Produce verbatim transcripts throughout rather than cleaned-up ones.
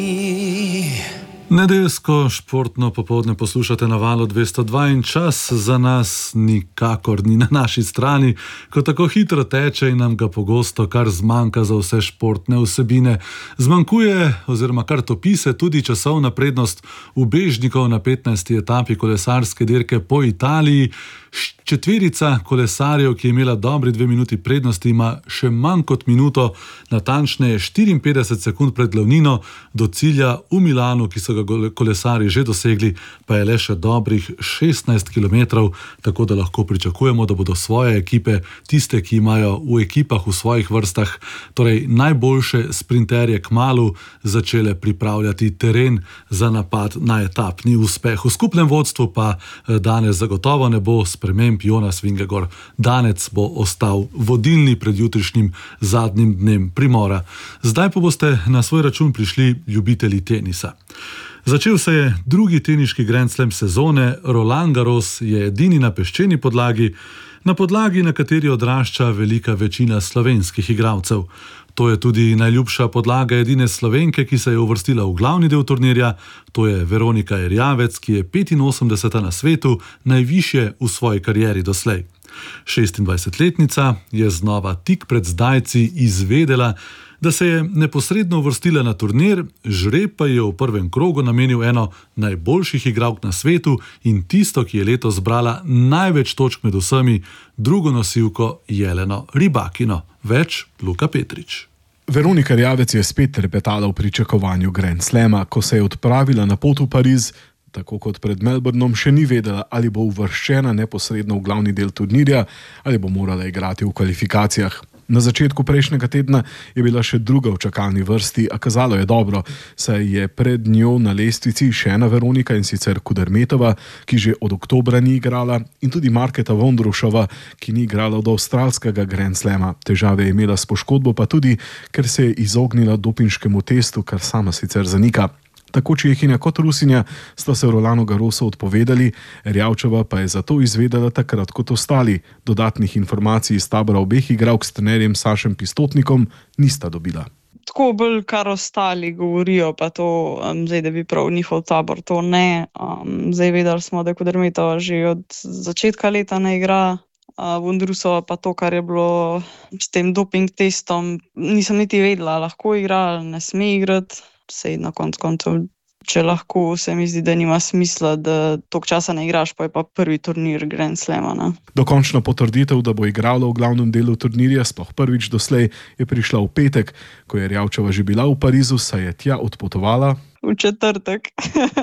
Nedeljsko športno popoldne poslušate na Valu dvesto dva in čas za nas nikakor ni na naši strani, ko tako hitro teče in nam ga pogosto kar zmanjka za vse športne vsebine. Zmanjkuje oziroma kar topi se tudi časovna prednost ubežnikov na petnajsti etapi kolesarske dirke po Italiji. Četverica kolesarjev, ki je imela dobri dve minuti prednosti, ima še manj kot minuto, natančneje štiriinpetdeset sekund pred glavnino do cilja v Milanu, ki so ga kolesarji že dosegli, pa je le še dobrih šestnajst kilometrov, tako da lahko pričakujemo, da bodo svoje ekipe, tiste, ki imajo v ekipah v svojih vrstah, torej najboljše sprinterje kmalu, začele pripravljati teren za napad na etapni uspeh. V skupnem vodstvu pa danes zagotovo ne bo sprememb. Jonas Vingegaard danes bo ostal vodilni pred jutrišnjim zadnjim dnem primora. Zdaj pa boste na svoj račun prišli ljubitelji tenisa. Začel se je drugi teniški Grand Slam sezone, Roland Garros je edini na peščeni podlagi, na podlagi, na kateri odrašča velika večina slovenskih igralcev. To je tudi najljubša podlaga edine Slovenke, ki se je uvrstila v glavni del turnirja, to je Veronika Erjavec, ki je petinosemdeseta na svetu, najvišje v svoji karieri doslej. šestindvajsetletnica je znova tik pred zdajci izvedela, da se je neposredno uvrstila na turnir, žreb pa je v prvem krogu namenil eno najboljših igralk na svetu in tisto, ki je letos zbrala največ točk med vsemi, drugo nosilko Jeleno Rybakino. Več Luka Petrič. Veronika Erjavec je spet trepetala v pričakovanju Grand Slama, ko se je odpravila na pot v Pariz. Tako kot pred Melbournom še ni vedela, ali bo uvrščena neposredno v glavni del turnirja ali bo morala igrati v kvalifikacijah. Na začetku prejšnjega tedna je bila še druga v čakalni vrsti, a kazalo je dobro, saj je pred njo na lestvici še ena Veronika, in sicer Kudermetova, ki že od oktobra ni igrala, in tudi Marketa Vondrušova, ki ni igrala od avstralskega Grand Slama. Težave je imela s poškodbo, pa tudi, ker se je izognila dopinškemu testu, kar sama sicer zanika. Tako Čehinja kot Rusinja sta se Rolanu Garrosu odpovedali, Erjavčeva pa je zato izvedela takrat kot ostali. Dodatnih informacij iz tabora obeh igralk s trenerjem Sašem Pistotnikom nista dobila. Tako bolj kar ostali govorijo, pa to, um, zdaj, da bi prav njihov tabor, to ne. Um, zdaj vedeli smo, da Kudermetova že od začetka leta ne igra, uh, Vondrusova pa to, kar je bilo s tem doping testom, nisem niti vedela, lahko igra, ne sme igrati. Sej na konc koncev, če lahko, se mi zdi, da nima smisla, da toliko časa ne igraš, pa je pa prvi turnir Grand Slama. Ne? Dokončna potrditev, da bo igrala v glavnem delu turnirja, sploh prvič doslej, je prišla v petek, ko je Erjavčeva že bila v Parizu, saj je tja odpotovala v četrtek.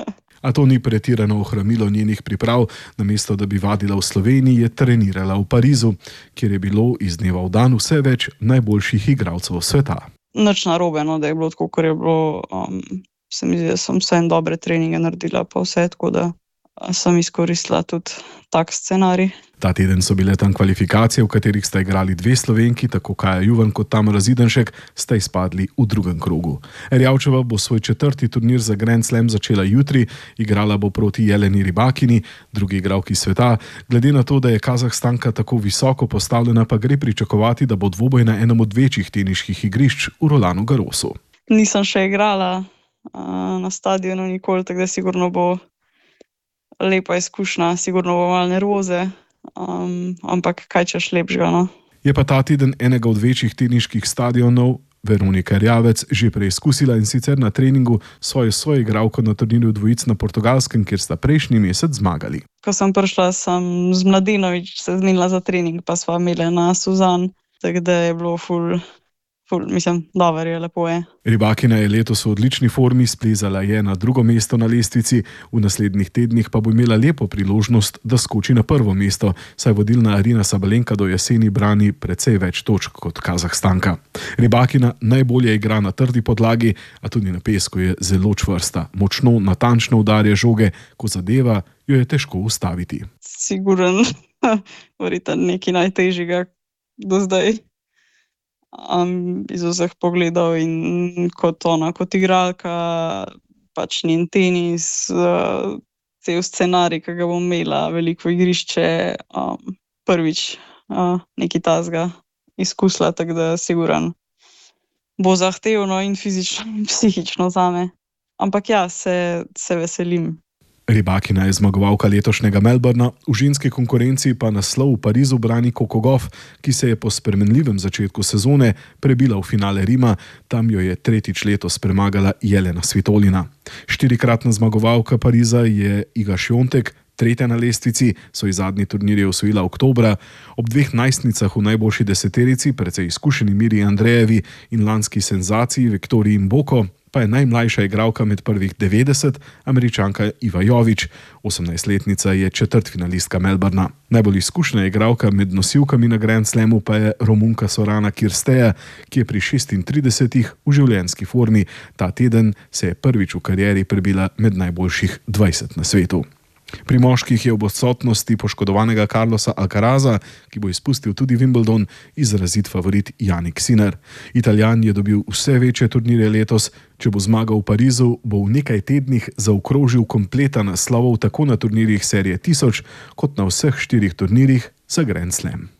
A to ni pretirano ohromilo njenih priprav. Namesto da bi vadila v Sloveniji, je trenirala v Parizu, kjer je bilo iz dneva v dan vse več najboljših igralcev sveta. Nič narobe, no, da je bilo tako, kot je bilo. Um, se mi zdi, da sem vse en dobre treninge naredila, pa vse, tako da sem izkoristila tudi tak scenarij. Ta teden so bile tam kvalifikacije, v katerih sta igrali dve Slovenki, tako Kaja Juvan kot Tamara Zidanšek, sta izpadli v drugem krogu. Erjavčeva bo svoj četrti turnir za Grand Slam začela jutri, igrala bo proti Jeleni Rybakini, drugi igralki sveta. Glede na to, da je Kazahstanka tako visoko postavljena, pa gre pričakovati, da bo dvoboj na enem od večjih teniških igrišč v Rolanu Garrosu. Nisem še igrala uh, na stadionu nikoli, tako da sigurno bo lepa izkušnja, sigurno bo malo nervoze. Um, ampak kaj češ lepšega, no? Je pa ta teden enega od večjih teniških stadionov Veronika Erjavec že preizkusila, in sicer na treningu svojo svojo igralko na turnirju dvojic na Portugalskem, kjer sta prejšnji mesec zmagali. Ko sem prišla, sem z Mladenović se zmenila za trening, pa sva imela na Suzan, tako da je bilo ful, ful, mislim, dober je, lepo je. Rybakina je letos v odlični formi, splezala je na drugo mesto na lestvici, v naslednjih tednih pa bo imela lepo priložnost, da skoči na prvo mesto, saj vodilna Arina Sabalenka do jeseni brani precej več točk kot Kazahstanka. Rybakina najbolje igra na trdi podlagi, a tudi na pesku je zelo čvrsta. Močno, natančno udarja žoge, ko zadeva, jo je težko ustaviti. Siguren, verjetno nekaj najtežjega do zdaj. Um, iz vseh pogledov in kot ona, kot igralka, pač njen tenis, uh, cel scenarij, ki ga bom imela, veliko igrišče, um, prvič uh, nekaj tazga izkusila, tako da siguran bo zahtevno in fizično in psihično zame. ampak ja, se, se veselim. Rybakina je zmagovalka letošnjega Melbourna, v ženski konkurenci pa naslov v Parizu brani Coco Gauff, ki se je po spremenljivem začetku sezone prebila v finale Rima, tam jo je tretjič letos premagala Jelena Svitolina. Štirikratna zmagovalka Pariza je Iga Świątek, tretja na lestvici, svoj zadnji turnir je osvojila oktobra. Ob dveh najstnicah v najboljši deseterici, precej izkušeni Miri Andrejevi in lanski senzaciji Viktoriji Mboko, pa je najmlajša igralka med prvih devetdeset, Američanka Iva Jović. osemnajstletnica je četrtfinalistka Melbourna. Najbolj izkušena igralka med nosilkami na Grand Slamu pa je Romunka Sorana Kirsteja, ki je pri šestintridesetih v življenjski formi. Ta teden se je prvič v karieri prebila med najboljših dvajset na svetu. Pri moških je ob odsotnosti poškodovanega Carlosa Alcaraza, ki bo izpustil tudi Wimbledon, izrazit favorit Jannik Sinner. Italijan je dobil vse večje turnirje letos, če bo zmagal v Parizu, bo v nekaj tednih zaokrožil kompleta naslovov tako na turnirjih serije tisoč, kot na vseh štirih turnirjih za Grand Slam.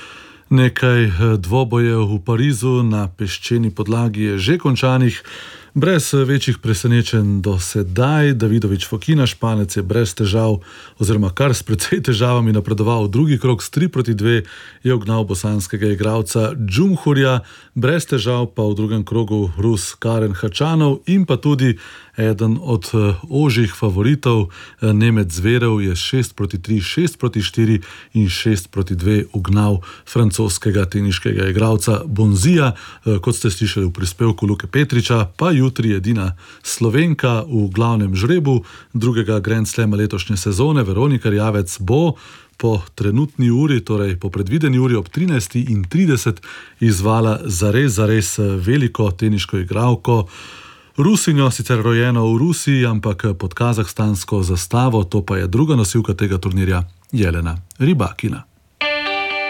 Nekaj dvobojev v Parizu na peščeni podlagi je že končanih. Brez večjih presenečenj do sedaj. Davidović Fokina, Španec, je brez težav oziroma kar s precej težavami napredoval v drugi krog, s tri proti dve je ugnal bosanskega igralca Džumhurja, brez težav pa v drugem krogu Rus Karen Khachanov in pa tudi eden od ožjih favoritov Nemec Zverev je šest proti tri, šest proti štiri in šest proti dve ugnal francoskega teniškega igralca Bonzija. Kot ste slišali v prispevku Luke Petriča, pa jutri edina Slovenka v glavnem žrebu drugega Grand Slama letošnje sezone. Veronika Erjavec bo po trenutni uri, torej po predvideni uri ob trinajsti in trideset izvala zares, zares veliko teniško igralko. Rusinjo, sicer rojeno v Rusiji, ampak pod kazahstansko zastavo, to pa je druga nosilka tega turnirja, Jelena Rybakina.